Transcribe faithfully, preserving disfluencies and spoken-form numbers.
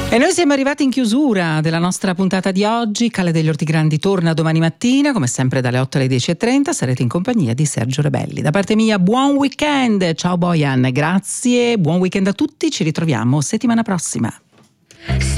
E noi siamo arrivati in chiusura della nostra puntata di oggi. Calle degli Ortigrandi torna domani mattina, come sempre dalle otto alle dieci e trenta. Sarete in compagnia di Sergio Rebelli. Da parte mia, buon weekend. Ciao Bojan, grazie, buon weekend a tutti. Ci ritroviamo settimana prossima.